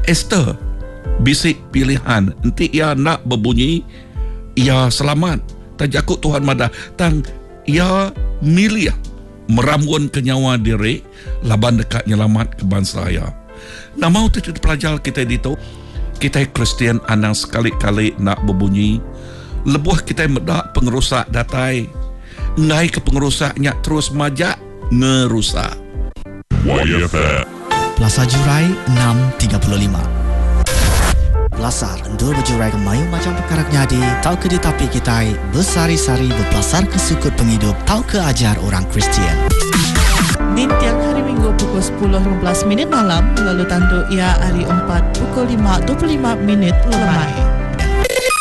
Esther bisik pilihan nanti ia nak berbunyi ia selamat tajakut Tuhan madah tang ia milih meramun ke nyawa diri laban dekat nyelamat ke bangsa ia. Nah mau tidak pelajar kita dito kita Kristian anang sekali-kali nak berbunyi lebuh kita medak pengerusak datai ngai ke pengerusaknya terus majak ngerusak. Plaza Jurai 6.35 Pelasar endul berjurai ke mayu macam perkara nyadi tau ke di tapi kita bersari-sari berpelasar ke sukut penghidup tau ke ajar orang Kristian. Di tiang hari Minggu pukul 10.15 malam lalu tandu ia hari 4 pukul 5.25 lemai.